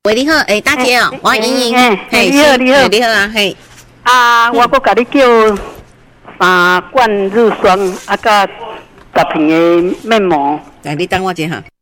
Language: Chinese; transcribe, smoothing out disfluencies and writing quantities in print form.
喂，你好，大姐哦，王莹莹， 你好， 你好啊，嘿。 我搁甲你叫3罐乳霜，甲10瓶的面膜。 来，你等我一下。